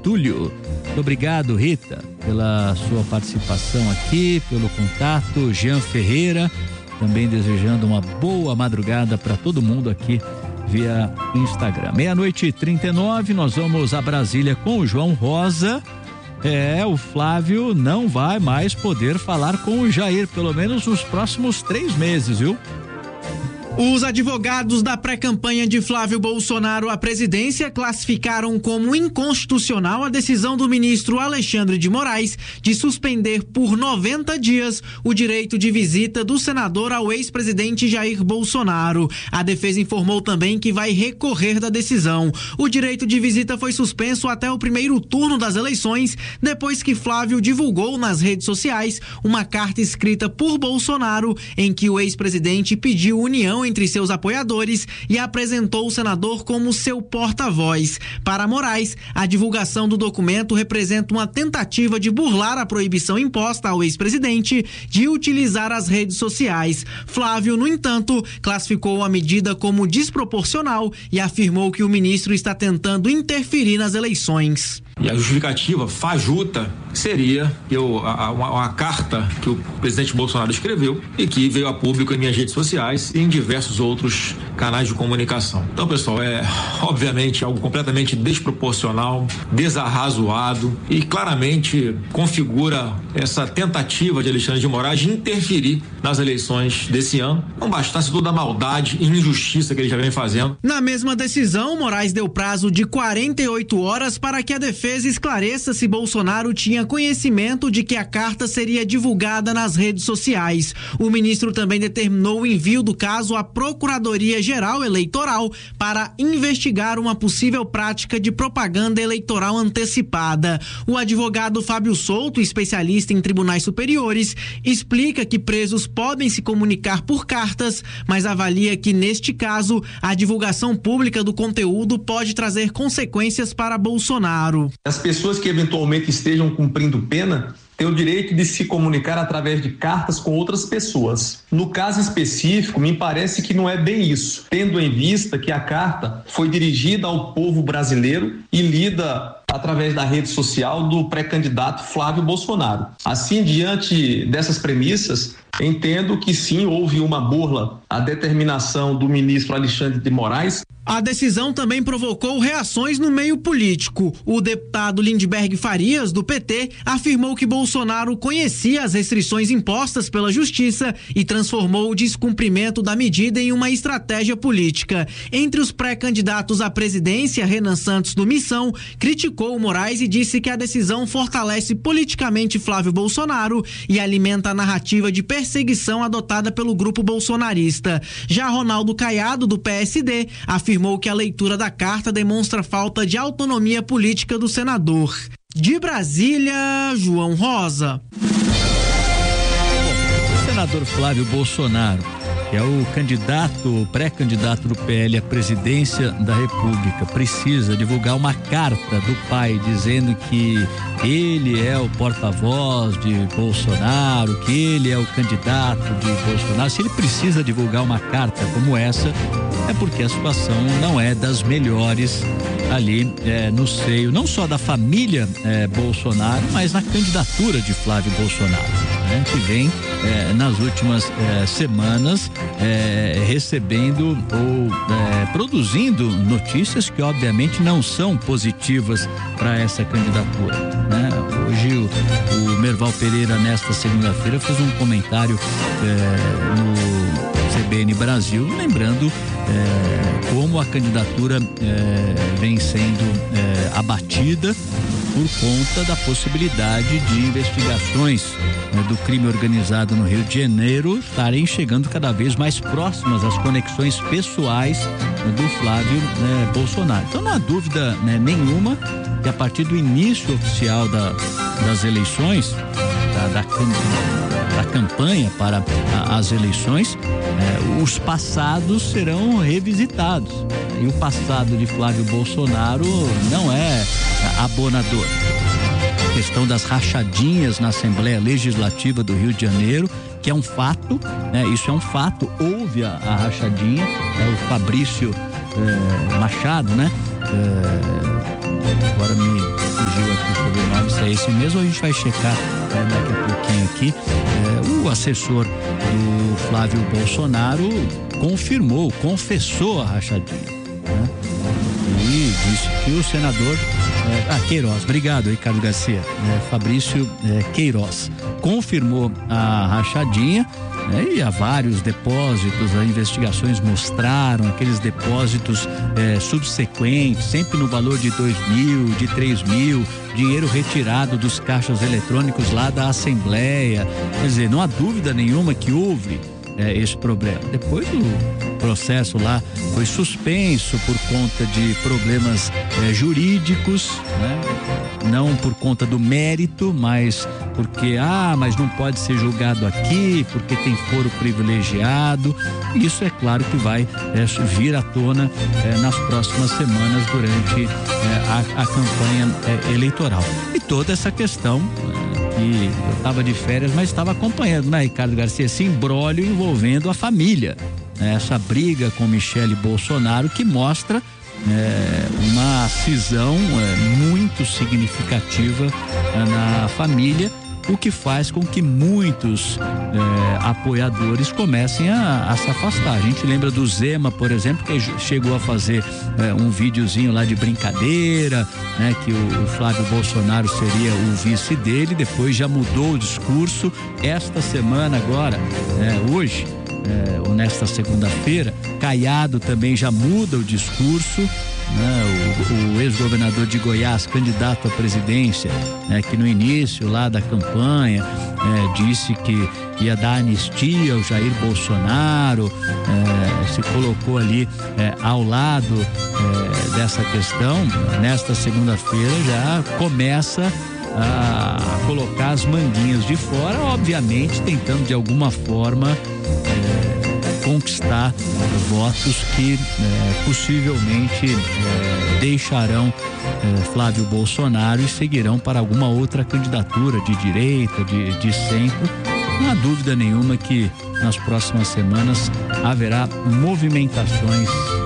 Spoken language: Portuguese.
Túlio. Muito obrigado, Rita, pela sua participação aqui, pelo contato. Jean Ferreira, também desejando uma boa madrugada para todo mundo aqui via Instagram. 00:39, nós vamos a Brasília com o João Rosa. O Flávio não vai mais poder falar com o Jair, pelo menos nos próximos 3 meses, viu? Os advogados da pré-campanha de Flávio Bolsonaro à presidência classificaram como inconstitucional a decisão do ministro Alexandre de Moraes de suspender por 90 dias o direito de visita do senador ao ex-presidente Jair Bolsonaro. A defesa informou também que vai recorrer da decisão. O direito de visita foi suspenso até o primeiro turno das eleições, depois que Flávio divulgou nas redes sociais uma carta escrita por Bolsonaro em que o ex-presidente pediu união entre seus apoiadores e apresentou o senador como seu porta-voz. Para Moraes, a divulgação do documento representa uma tentativa de burlar a proibição imposta ao ex-presidente de utilizar as redes sociais. Flávio, no entanto, classificou a medida como desproporcional e afirmou que o ministro está tentando interferir nas eleições. E a justificativa fajuta seria uma carta que o presidente Bolsonaro escreveu e que veio a público em minhas redes sociais e em diversos outros canais de comunicação. Então, pessoal, é obviamente algo completamente desproporcional, desarrazoado e claramente configura essa tentativa de Alexandre de Moraes de interferir nas eleições desse ano. Não bastasse toda a maldade e injustiça que ele já vem fazendo. Na mesma decisão, Moraes deu prazo de 48 horas para que a defesa esclareça se Bolsonaro tinha conhecimento de que a carta seria divulgada nas redes sociais. O ministro também determinou o envio do caso à Procuradoria-Geral Eleitoral para investigar uma possível prática de propaganda eleitoral antecipada. O advogado Fábio Souto, especialista em tribunais superiores, explica que presos podem se comunicar por cartas, mas avalia que, neste caso, a divulgação pública do conteúdo pode trazer consequências para Bolsonaro. As pessoas que eventualmente estejam cumprindo pena têm o direito de se comunicar através de cartas com outras pessoas. No caso específico, me parece que não é bem isso, tendo em vista que a carta foi dirigida ao povo brasileiro e lida através da rede social do pré-candidato Flávio Bolsonaro. Assim, diante dessas premissas, entendo que sim, houve uma burla à determinação do ministro Alexandre de Moraes. A decisão também provocou reações no meio político. O deputado Lindbergh Farias, do PT, afirmou que Bolsonaro conhecia as restrições impostas pela Justiça e transformou o descumprimento da medida em uma estratégia política. Entre os pré-candidatos à presidência, Renan Santos, do Missão, criticou Moraes e disse que a decisão fortalece politicamente Flávio Bolsonaro e alimenta a narrativa de perseguição adotada pelo grupo bolsonarista. Já Ronaldo Caiado, do PSD, afirmou que a leitura da carta demonstra falta de autonomia política do senador. De Brasília, João Rosa. O senador Flávio Bolsonaro, que é o pré-candidato do PL à presidência da República, precisa divulgar uma carta do pai dizendo que ele é o porta-voz de Bolsonaro, que ele é o candidato de Bolsonaro. Se ele precisa divulgar uma carta como essa, é porque a situação não é das melhores ali no seio, não só da família Bolsonaro, mas na candidatura de Flávio Bolsonaro, que vem nas últimas semanas recebendo ou produzindo notícias que obviamente não são positivas para essa candidatura. Hoje o Merval Pereira, nesta segunda-feira, fez um comentário no CBN Brasil, lembrando como a candidatura vem sendo abatida por conta da possibilidade de investigações do crime organizado no Rio de Janeiro estarem chegando cada vez mais próximas às conexões pessoais do Flávio Bolsonaro. Então não há dúvida nenhuma que a partir do início oficial das eleições, da campanha para as eleições, os passados serão revisitados. E o passado de Flávio Bolsonaro não é abonador. A questão das rachadinhas na Assembleia Legislativa do Rio de Janeiro, que é um fato, isso é um fato, houve a rachadinha, o Fabrício Machado, agora me fugiu aqui o sobrenome, se é esse mesmo, a gente vai checar daqui a pouquinho aqui. O assessor do Flávio Bolsonaro confessou a rachadinha, né? E disse que o senador Queiroz, obrigado, Ricardo Garcia, Fabrício Queiroz, confirmou a rachadinha, e há vários depósitos, as investigações mostraram aqueles depósitos subsequentes, sempre no valor de 2.000, de 3.000, dinheiro retirado dos caixas eletrônicos lá da Assembleia. Quer dizer, não há dúvida nenhuma que houve esse problema. Depois o processo lá foi suspenso por conta de problemas jurídicos, né? Não por conta do mérito, mas porque mas não pode ser julgado aqui, porque tem foro privilegiado. Isso é claro que vai vir à tona nas próximas semanas durante a campanha eleitoral. E toda essa questão que eu estava de férias, mas estava acompanhando, né, Ricardo Garcia, esse imbróglio envolvendo a família, né? Essa briga com Michele Bolsonaro que mostra uma cisão muito significativa na família, o que faz com que muitos apoiadores comecem a se afastar. A gente lembra do Zema, por exemplo, que chegou a fazer um videozinho lá de brincadeira, né, que o Flávio Bolsonaro seria o vice dele, depois já mudou o discurso. Esta semana agora, hoje, ou nesta segunda-feira, Caiado também já muda o discurso, né? O ex-governador de Goiás, candidato à presidência, que no início lá da campanha disse que ia dar anistia ao Jair Bolsonaro, se colocou ali ao lado dessa questão. Nesta segunda-feira já começa a colocar as manguinhas de fora, obviamente tentando de alguma forma conquistar votos que possivelmente deixarão Flávio Bolsonaro e seguirão para alguma outra candidatura de direita, de centro. Não há dúvida nenhuma que nas próximas semanas haverá movimentações